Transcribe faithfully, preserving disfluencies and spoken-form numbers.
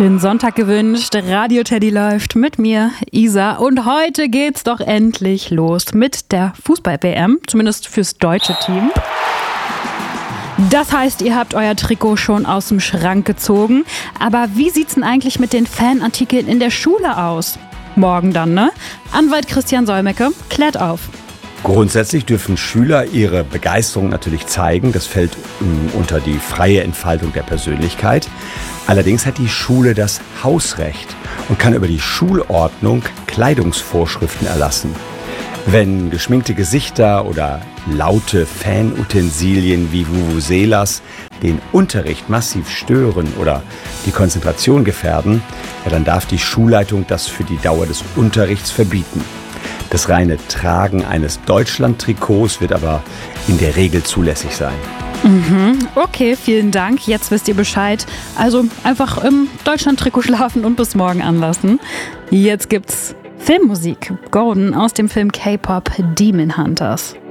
Schönen Sonntag gewünscht. Radio Teddy läuft mit mir, Isa. Und heute geht's doch endlich los mit der Fußball-W M, zumindest fürs deutsche Team. Das heißt, ihr habt euer Trikot schon aus dem Schrank gezogen. Aber wie sieht's denn eigentlich mit den Fanartikeln in der Schule aus? Morgen dann, ne? Anwalt Christian Solmecke klärt auf. Grundsätzlich dürfen Schüler ihre Begeisterung natürlich zeigen. Das fällt um, unter die freie Entfaltung der Persönlichkeit. Allerdings hat die Schule das Hausrecht und kann über die Schulordnung Kleidungsvorschriften erlassen. Wenn geschminkte Gesichter oder laute Fanutensilien wie Vuvuzelas den Unterricht massiv stören oder die Konzentration gefährden, ja, dann darf die Schulleitung das für die Dauer des Unterrichts verbieten. Das reine Tragen eines Deutschland-Trikots wird aber in der Regel zulässig sein. Mhm. Okay, vielen Dank. Jetzt wisst ihr Bescheid. Also einfach im Deutschland-Trikot schlafen und bis morgen anlassen. Jetzt gibt's Filmmusik. Golden aus dem Film K-Pop Demon Hunters.